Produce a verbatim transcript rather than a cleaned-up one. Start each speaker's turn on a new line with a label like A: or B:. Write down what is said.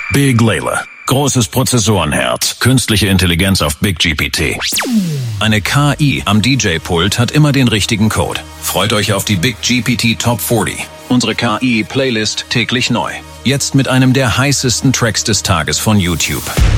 A: Big Layla. Großes Prozessorenherz. Künstliche Intelligenz auf Big G P T. Eine K I am D J-Pult hat immer den richtigen Code. Freut euch auf die Big G P T Top vierzig. Unsere K I-Playlist täglich neu. Jetzt mit einem der heißesten Tracks des Tages von YouTube.